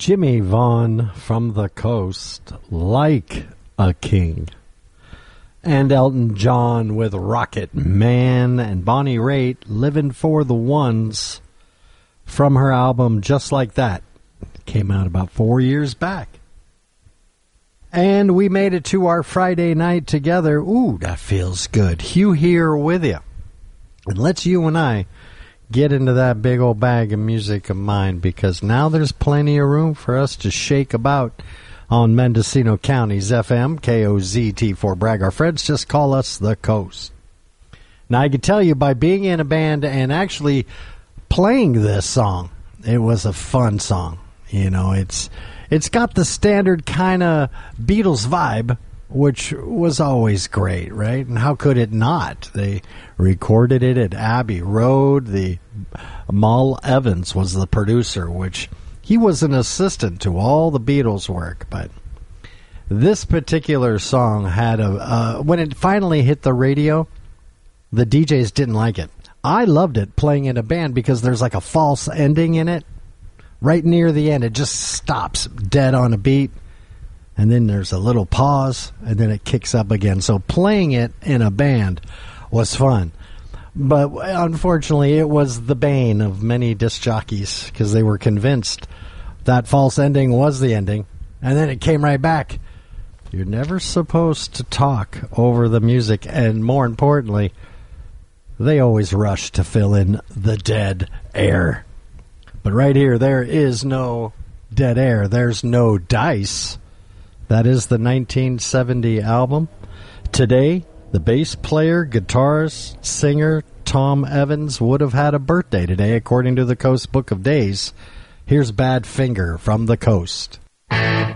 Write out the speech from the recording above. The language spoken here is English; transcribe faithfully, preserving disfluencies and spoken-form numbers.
Jimmy Vaughn from the Coast, Like a King. And Elton John with Rocket Man, and Bonnie Raitt, Living for the Ones, from her album Just Like That. It came out about four years back. And we made it to our Friday night together. Ooh, that feels good. Hugh here with you. And let's you and I get into that big old bag of music of mine, because now there's plenty of room for us to shake about on Mendocino County's F M, K O Z T for Bragg. Our friends just call us the Coast. Now, I can tell you, by being in a band and actually playing this song, it was a fun song. You know, it's it's got the standard kind of Beatles vibe, which was always great, right? And how could it not? They recorded it at Abbey Road. The Mal Evans was the producer, which he was an assistant to all the Beatles work. But this particular song had a uh, when it finally hit the radio, the D Js didn't like it. I loved it playing in a band because there's like a false ending in it. Right near the end, it just stops dead on a beat. And then there's a little pause, and then it kicks up again. So playing it in a band was fun. But unfortunately, it was the bane of many disc jockeys, because they were convinced that false ending was the ending. And then it came right back. You're never supposed to talk over the music. And more importantly, they always rush to fill in the dead air. But right here, there is no dead air. There's no dice. That is the nineteen seventy album. Today, the bass player, guitarist, singer Tom Evans would have had a birthday today, according to the Coast Book of Days. Here's Bad Finger from the Coast.